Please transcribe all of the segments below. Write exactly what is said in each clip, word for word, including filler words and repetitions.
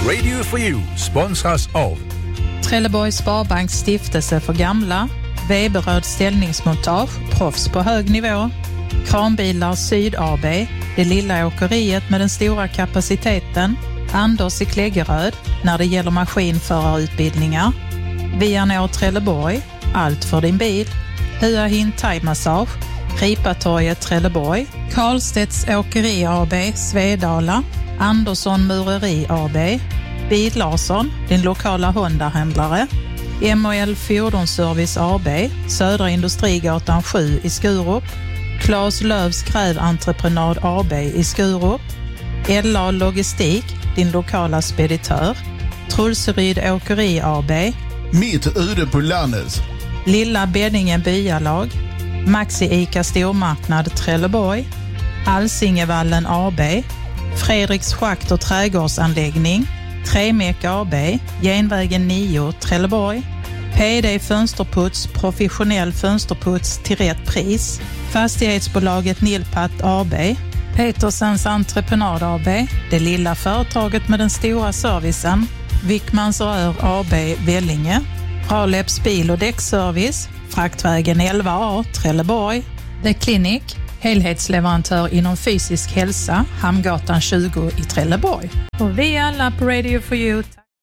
Radio for You sponsras av Trelleborgs Sparbanks stiftelse för gamla, Weberöd ställningsmontage, proffs på hög nivå, Kranbilar Syd A B, det lilla åkeriet med den stora kapaciteten, Anders i Kläggeröd när det gäller maskinförarutbildningar, Vianor Trelleborg, allt för din bil, Hua Hin Thai Massage, Ripatorget Trelleborg, Karlstedts Åkeri A B, Svedala, Andersson Mureri A B, Bil Larsson, din lokala Honda-händlare, M och L Fordonsservice A B, Södra Industrigatan sju i Skurup, Claes Lövs Gräventreprenad A B i Skurup, L A Logistik, din lokala speditör, Trulseryd Åkeri A B, Mitt ute på landet, Lilla Beddingen Byalag, Maxi Ica Stormarknad Trelleborg, Alsingevallen A B, Fredriks Schakt och trädgårdsanläggning, Tremek A B, Genvägen nio Trelleborg, P D Fönsterputs, professionell fönsterputs till rätt pris, Fastighetsbolaget Nilpat A B, Petersens Entreprenad A B, det lilla företaget med den stora servicen, Wickmans Rör A B Vellinge, Raleps bil- och däckservice, Fraktvägen elva A Trelleborg, The Clinic, helhetsleverantör inom fysisk hälsa, Hamngatan tjugo i Trelleborg. Och vi alla på Radio for You.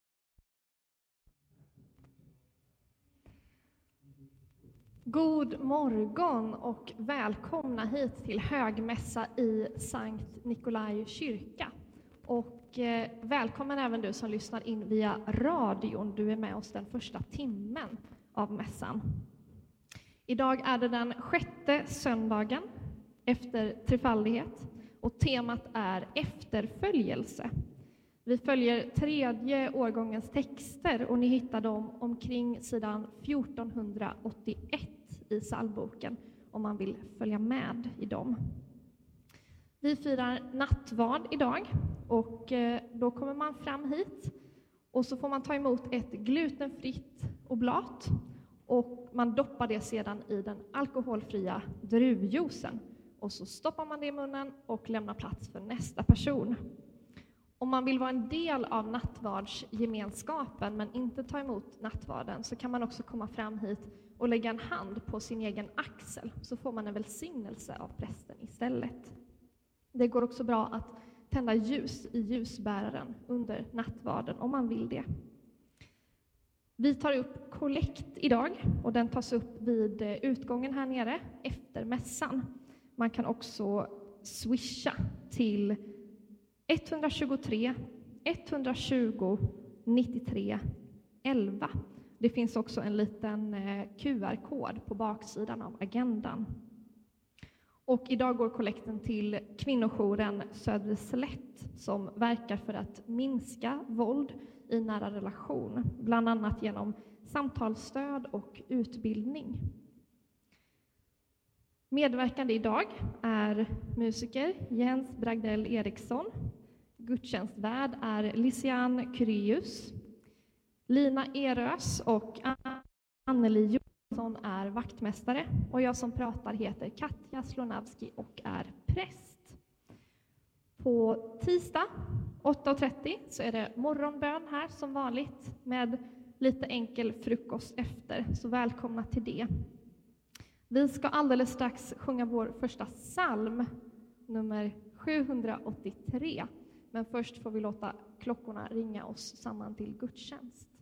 God morgon och välkomna hit till högmässa i Sankt Nikolai kyrka. Och eh, välkommen även du som lyssnar in via radion. Du är med oss den första timmen av mässan. Idag är det den sjätte söndagen efter trefaldighet och temat är efterföljelse. Vi följer tredje årgångens texter och ni hittar dem omkring sidan fjortonhundraåttioett i psalmboken om man vill följa med i dem. Vi firar nattvard idag och då kommer man fram hit och så får man ta emot ett glutenfritt oblat och man doppar det sedan i den alkoholfria druvjuicen och så stoppar man det i munnen och lämnar plats för nästa person. Om man vill vara en del av nattvardsgemenskapen men inte ta emot nattvarden så kan man också komma fram hit och lägga en hand på sin egen axel så får man en välsignelse av prästen istället. Det går också bra att tända ljus i ljusbäraren under nattvarden om man vill det. Vi tar upp kollekt idag och den tas upp vid utgången här nere efter mässan. Man kan också swisha till etthundratjugotre etthundratjugo nittiotre elva. Det finns också en liten Q R-kod på baksidan av agendan. Och idag går kollekten till kvinnojouren Södre Slätt som verkar för att minska våld i nära relation, bland annat genom samtalsstöd och utbildning. Medverkande idag är musiker Jens Bragdell Eriksson, gudstjänstvärd är Lisian Kyrius, Lina Erös och Anneli Johansson är vaktmästare och jag som pratar heter Katja Slonavski och är präst. På tisdag åtta och trettio så är det morgonbön här som vanligt med lite enkel frukost efter, så välkomna till det. Vi ska alldeles strax sjunga vår första psalm, nummer sjuhundraåttiotre. Men först får vi låta klockorna ringa oss samman till gudstjänst.